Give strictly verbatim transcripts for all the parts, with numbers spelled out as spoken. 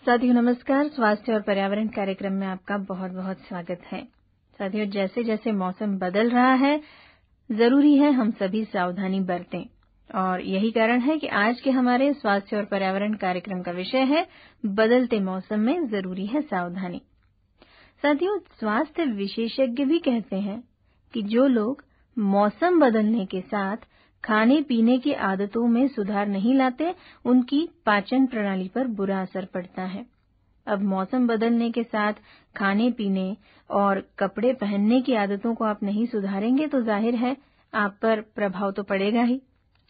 साथियों नमस्कार। स्वास्थ्य और पर्यावरण कार्यक्रम में आपका बहुत बहुत स्वागत है। साथियों, जैसे जैसे मौसम बदल रहा है, जरूरी है हम सभी सावधानी बरतें और यही कारण है कि आज के हमारे स्वास्थ्य और पर्यावरण कार्यक्रम का विषय है बदलते मौसम में जरूरी है सावधानी। साथियों, स्वास्थ्य विशेषज्ञ भी कहते हैं कि जो लोग मौसम बदलने के साथ खाने पीने की आदतों में सुधार नहीं लाते, उनकी पाचन प्रणाली पर बुरा असर पड़ता है। अब मौसम बदलने के साथ खाने पीने और कपड़े पहनने की आदतों को आप नहीं सुधारेंगे तो जाहिर है आप पर प्रभाव तो पड़ेगा ही।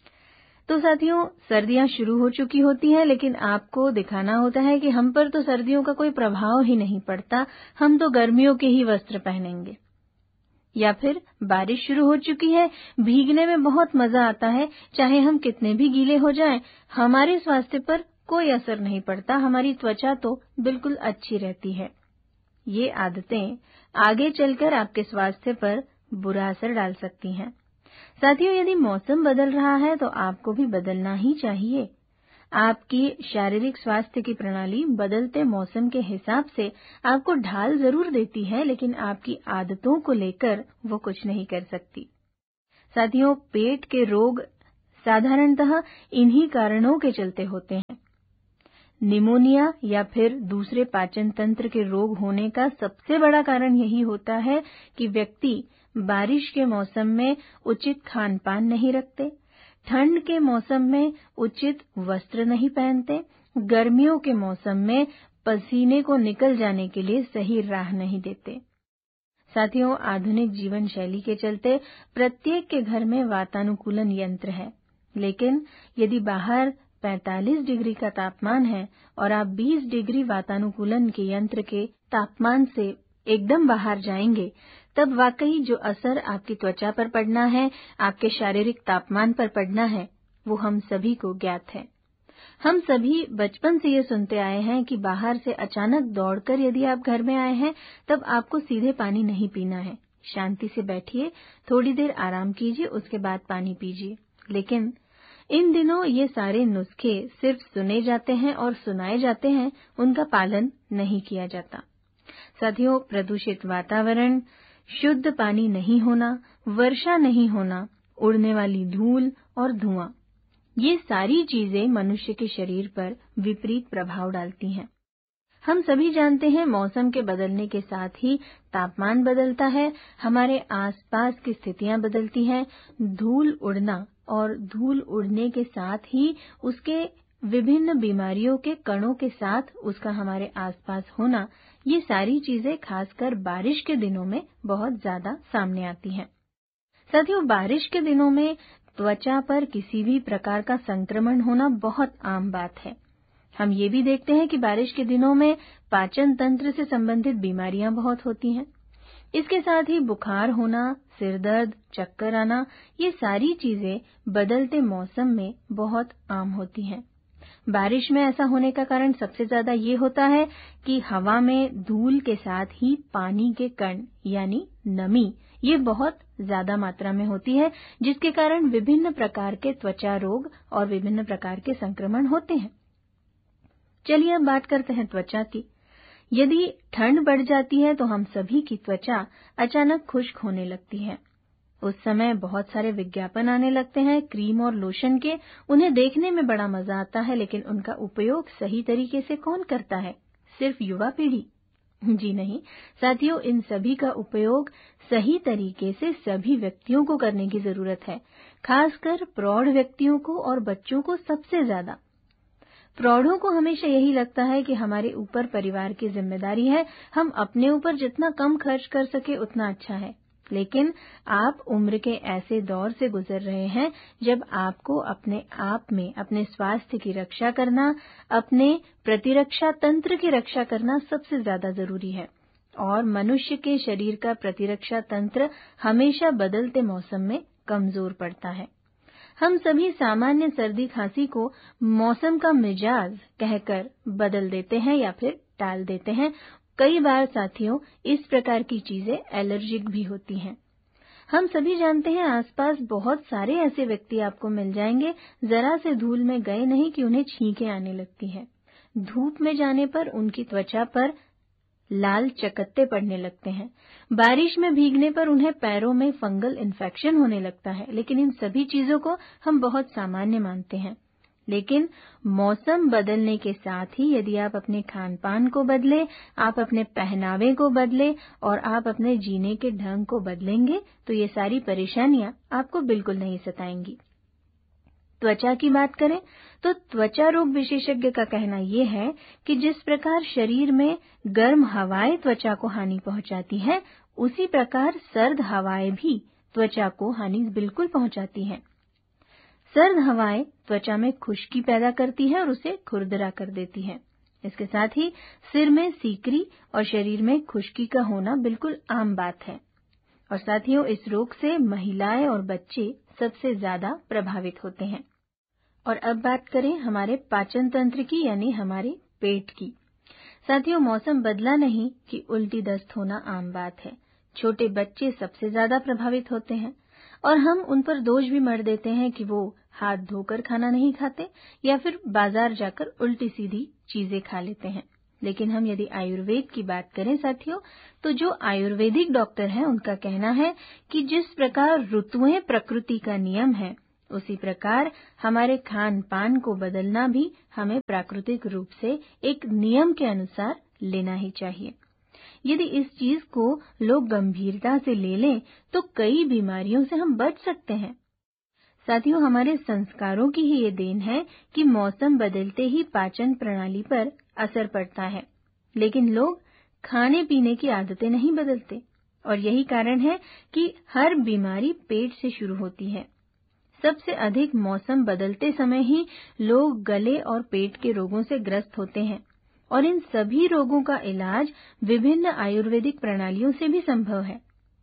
तो साथियों, सर्दियां शुरू हो चुकी होती हैं, लेकिन आपको दिखाना होता है कि हम पर तो सर्दियों का कोई प्रभाव ही नहीं पड़ता, हम तो गर्मियों के ही वस्त्र पहनेंगे। या फिर बारिश शुरू हो चुकी है, भीगने में बहुत मजा आता है, चाहे हम कितने भी गीले हो जाएं, हमारे स्वास्थ्य पर कोई असर नहीं पड़ता, हमारी त्वचा तो बिल्कुल अच्छी रहती है। ये आदतें आगे चलकर आपके स्वास्थ्य पर बुरा असर डाल सकती हैं। साथियों, यदि मौसम बदल रहा है तो आपको भी बदलना ही चाहिए। आपकी शारीरिक स्वास्थ्य की प्रणाली बदलते मौसम के हिसाब से आपको ढाल जरूर देती है, लेकिन आपकी आदतों को लेकर वो कुछ नहीं कर सकती। साथियों, पेट के रोग साधारणतः इन्हीं कारणों के चलते होते हैं। निमोनिया या फिर दूसरे पाचन तंत्र के रोग होने का सबसे बड़ा कारण यही होता है कि व्यक्ति बारिश के मौसम में उचित खान पान नहीं रखते, ठंड के मौसम में उचित वस्त्र नहीं पहनते, गर्मियों के मौसम में पसीने को निकल जाने के लिए सही राह नहीं देते। साथियों, आधुनिक जीवन शैली के चलते प्रत्येक के घर में वातानुकूलन यंत्र है, लेकिन यदि बाहर पैंतालीस डिग्री का तापमान है और आप बीस डिग्री वातानुकूलन के यंत्र के तापमान से एकदम बाहर जाएंगे, तब वाकई जो असर आपकी त्वचा पर पड़ना है, आपके शारीरिक तापमान पर पड़ना है, वो हम सभी को ज्ञात है। हम सभी बचपन से ये सुनते आए हैं कि बाहर से अचानक दौड़कर यदि आप घर में आए हैं, तब आपको सीधे पानी नहीं पीना है। शांति से बैठिए, थोड़ी देर आराम कीजिए, उसके बाद पानी पीजिए। लेकिन इन दिनों ये सारे नुस्खे सिर्फ सुने जाते हैं और सुनाए जाते हैं, उनका पालन नहीं किया जाता। साथियों, प्रदूषित वातावरण, शुद्ध पानी नहीं होना, वर्षा नहीं होना, उड़ने वाली धूल और धुआं, ये सारी चीजें मनुष्य के शरीर पर विपरीत प्रभाव डालती हैं। हम सभी जानते हैं मौसम के बदलने के साथ ही तापमान बदलता है, हमारे आसपास की स्थितियां बदलती हैं, धूल उड़ना और धूल उड़ने के साथ ही उसके विभिन्न बीमारियों के कणों के साथ उसका हमारे आसपास होना, ये सारी चीजें खासकर बारिश के दिनों में बहुत ज्यादा सामने आती हैं। साथियों, बारिश के दिनों में त्वचा पर किसी भी प्रकार का संक्रमण होना बहुत आम बात है। हम ये भी देखते हैं कि बारिश के दिनों में पाचन तंत्र से संबंधित बीमारियां बहुत होती हैं। इसके साथ ही बुखार होना, सिर दर्द, चक्कर आना, ये सारी चीजें बदलते मौसम में बहुत आम होती हैं। बारिश में ऐसा होने का कारण सबसे ज्यादा ये होता है कि हवा में धूल के साथ ही पानी के कण यानी नमी, ये बहुत ज्यादा मात्रा में होती है, जिसके कारण विभिन्न प्रकार के त्वचा रोग और विभिन्न प्रकार के संक्रमण होते हैं। चलिए अब बात करते हैं त्वचा की। यदि ठंड बढ़ जाती है तो हम सभी की त्वचा अचानक खुश्क होने लगती है। उस समय बहुत सारे विज्ञापन आने लगते हैं क्रीम और लोशन के। उन्हें देखने में बड़ा मजा आता है, लेकिन उनका उपयोग सही तरीके से कौन करता है? सिर्फ युवा पीढ़ी? जी नहीं साथियों, इन सभी का उपयोग सही तरीके से सभी व्यक्तियों को करने की जरूरत है, खासकर प्रौढ़ व्यक्तियों को और बच्चों को सबसे ज्यादा। प्रौढ़ों को हमेशा यही लगता है कि हमारे ऊपर परिवार की जिम्मेदारी है, हम अपने ऊपर जितना कम खर्च कर सके उतना अच्छा है। लेकिन आप उम्र के ऐसे दौर से गुजर रहे हैं जब आपको अपने आप में अपने स्वास्थ्य की रक्षा करना, अपने प्रतिरक्षा तंत्र की रक्षा करना सबसे ज्यादा जरूरी है। और मनुष्य के शरीर का प्रतिरक्षा तंत्र हमेशा बदलते मौसम में कमजोर पड़ता है। हम सभी सामान्य सर्दी खांसी को मौसम का मिजाज कहकर बदल देते हैं या फिर टाल देते हैं। कई बार साथियों, इस प्रकार की चीजें एलर्जिक भी होती हैं। हम सभी जानते हैं आसपास बहुत सारे ऐसे व्यक्ति आपको मिल जाएंगे, जरा से धूल में गए नहीं कि उन्हें छींकें आने लगती हैं। धूप में जाने पर उनकी त्वचा पर लाल चकत्ते पड़ने लगते हैं। बारिश में भीगने पर उन्हें पैरों में फंगल इन्फेक्शन होने लगता है। लेकिन इन सभी चीजों को हम बहुत सामान्य मानते हैं। लेकिन मौसम बदलने के साथ ही यदि आप अपने खान पान को बदले, आप अपने पहनावे को बदले और आप अपने जीने के ढंग को बदलेंगे तो ये सारी परेशानियां आपको बिल्कुल नहीं सताएंगी। त्वचा की बात करें तो त्वचा रोग विशेषज्ञ का कहना यह है कि जिस प्रकार शरीर में गर्म हवाएं त्वचा को हानि पहुंचाती हैं, उसी प्रकार सर्द हवाएं भी त्वचा को हानि बिल्कुल पहुंचाती हैं। सर्द हवाएं त्वचा में खुश्की पैदा करती है और उसे खुरदरा कर देती है। इसके साथ ही सिर में सीकरी और शरीर में खुश्की का होना बिल्कुल आम बात है। और साथियों, इस रोग से महिलाएं और बच्चे सबसे ज्यादा प्रभावित होते हैं। और अब बात करें हमारे पाचन तंत्र की, यानी हमारे पेट की। साथियों, मौसम बदला नहीं कि उल्टी दस्त होना आम बात है। छोटे बच्चे सबसे ज्यादा प्रभावित होते हैं और हम उन पर दोष भी मढ़ देते हैं कि वो हाथ धोकर खाना नहीं खाते या फिर बाजार जाकर उल्टी सीधी चीजें खा लेते हैं। लेकिन हम यदि आयुर्वेद की बात करें साथियों, तो जो आयुर्वेदिक डॉक्टर हैं उनका कहना है कि जिस प्रकार ऋतुएं प्रकृति का नियम है, उसी प्रकार हमारे खान पान को बदलना भी हमें प्राकृतिक रूप से एक नियम के अनुसार लेना ही चाहिए। यदि इस चीज को लोग गंभीरता से ले लें तो कई बीमारियों से हम बच सकते हैं। साथियों, हमारे संस्कारों की ही ये देन है कि मौसम बदलते ही पाचन प्रणाली पर असर पड़ता है। लेकिन लोग खाने पीने की आदतें नहीं बदलते और यही कारण है कि हर बीमारी पेट से शुरू होती है। सबसे अधिक मौसम बदलते समय ही लोग गले और पेट के रोगों से ग्रस्त होते हैं और इन सभी रोगों का इलाज विभिन्न आयुर्वेदिक प्रणालियों से भी संभव है।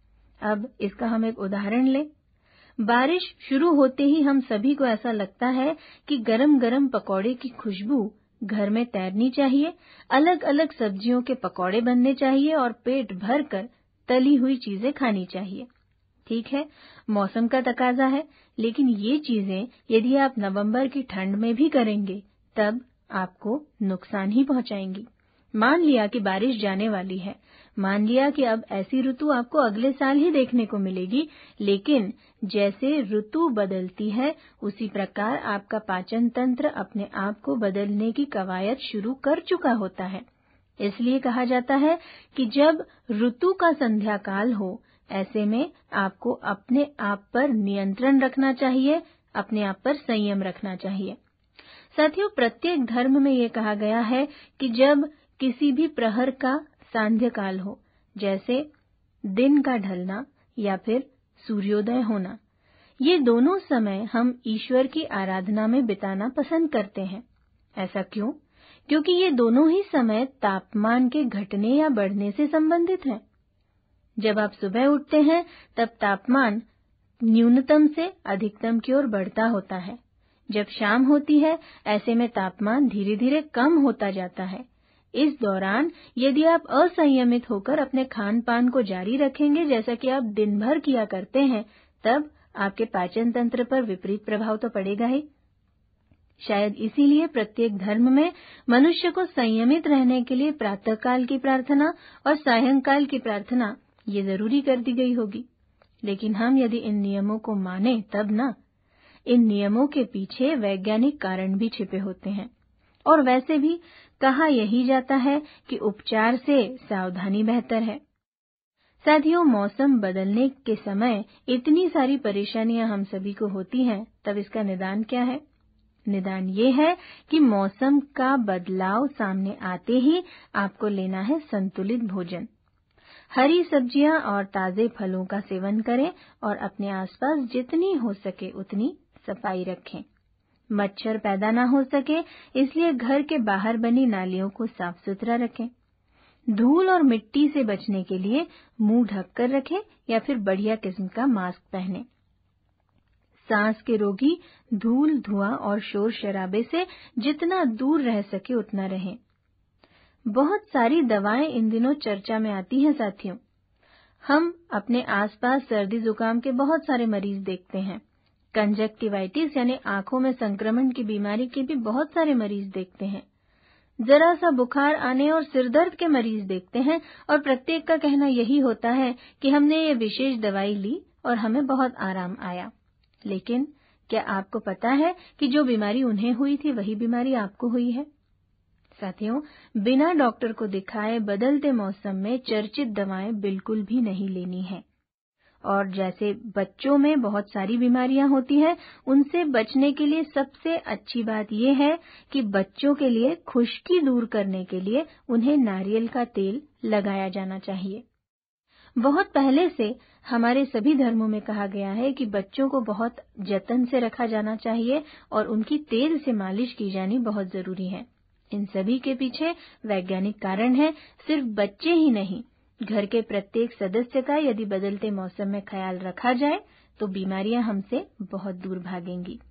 अब इसका हम एक उदाहरण लें। बारिश शुरू होते ही हम सभी को ऐसा लगता है कि गरम गरम पकौड़े की खुशबू घर में तैरनी चाहिए, अलग अलग सब्जियों के पकौड़े बनने चाहिए और पेट भर कर तली हुई चीजें खानी चाहिए। ठीक है, मौसम का तकाजा है, लेकिन ये चीजें यदि आप नवंबर की ठंड में भी करेंगे तब आपको नुकसान ही पहुंचाएंगी। मान लिया कि बारिश जाने वाली है, मान लिया कि अब ऐसी ऋतु आपको अगले साल ही देखने को मिलेगी, लेकिन जैसे ऋतु बदलती है उसी प्रकार आपका पाचन तंत्र अपने आप को बदलने की कवायद शुरू कर चुका होता है। इसलिए कहा जाता है कि जब ऋतु का संध्या काल हो, ऐसे में आपको अपने आप पर नियंत्रण रखना चाहिए, अपने आप पर संयम रखना चाहिए। साथियों, प्रत्येक धर्म में ये कहा गया है कि जब किसी भी प्रहर का सांध्य काल हो, जैसे दिन का ढलना या फिर सूर्योदय होना, ये दोनों समय हम ईश्वर की आराधना में बिताना पसंद करते हैं। ऐसा क्यों? क्योंकि ये दोनों ही समय तापमान के घटने या बढ़ने से संबंधित हैं। जब आप सुबह उठते हैं तब तापमान न्यूनतम से अधिकतम की ओर बढ़ता होता है। जब शाम होती है ऐसे में तापमान धीरे धीरे कम होता जाता है। इस दौरान यदि आप असंयमित होकर अपने खान पान को जारी रखेंगे, जैसा कि आप दिन भर किया करते हैं, तब आपके पाचन तंत्र पर विपरीत प्रभाव तो पड़ेगा ही। शायद इसीलिए प्रत्येक धर्म में मनुष्य को संयमित रहने के लिए प्रातःकाल की प्रार्थना और सायंकाल की प्रार्थना ये जरूरी कर दी गई होगी। लेकिन हम यदि इन नियमों को माने तब ना। इन नियमों के पीछे वैज्ञानिक कारण भी छिपे होते हैं और वैसे भी कहा यही जाता है कि उपचार से सावधानी बेहतर है। साथियों, मौसम बदलने के समय इतनी सारी परेशानियां हम सभी को होती हैं, तब इसका निदान क्या है? निदान ये है कि मौसम का बदलाव सामने आते ही आपको लेना है संतुलित भोजन। हरी सब्जियां और ताजे फलों का सेवन करें और अपने आसपास जितनी हो सके उतनी सफाई रखें। मच्छर पैदा ना हो सके इसलिए घर के बाहर बनी नालियों को साफ सुथरा रखें। धूल और मिट्टी से बचने के लिए मुंह ढककर रखें या फिर बढ़िया किस्म का मास्क पहनें। सांस के रोगी धूल, धुआं और शोर शराबे से जितना दूर रह सके उतना रहें। बहुत सारी दवाएं इन दिनों चर्चा में आती हैं साथियों। हम अपने आसपास सर्दी जुकाम के बहुत सारे मरीज देखते हैं। कंजक्टिवाइटिस यानी आंखों में संक्रमण की बीमारी के भी बहुत सारे मरीज देखते हैं। जरा सा बुखार आने और सिरदर्द के मरीज देखते हैं और प्रत्येक का कहना यही होता है कि हमने ये विशेष दवाई ली और हमें बहुत आराम आया। लेकिन क्या आपको पता है कि जो बीमारी उन्हें हुई थी वही बीमारी आपको हुई है? साथियों, बिना डॉक्टर को दिखाए बदलते मौसम में चर्चित दवाएं बिल्कुल भी नहीं लेनी है। और जैसे बच्चों में बहुत सारी बीमारियां होती हैं, उनसे बचने के लिए सबसे अच्छी बात यह है कि बच्चों के लिए खुश्की दूर करने के लिए उन्हें नारियल का तेल लगाया जाना चाहिए। बहुत पहले से हमारे सभी धर्मों में कहा गया है कि बच्चों को बहुत जतन से रखा जाना चाहिए और उनकी तेल से मालिश की जानी बहुत जरूरी है। इन सभी के पीछे वैज्ञानिक कारण है। सिर्फ बच्चे ही नहीं, घर के प्रत्येक सदस्य का यदि बदलते मौसम में ख्याल रखा जाए तो बीमारियां हमसे बहुत दूर भागेंगी।